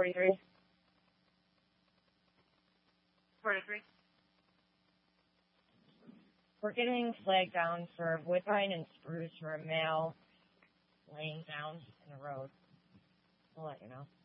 43. 43. We're getting flagged down for woodbine and spruce for a male laying down in the road. I'll let you know.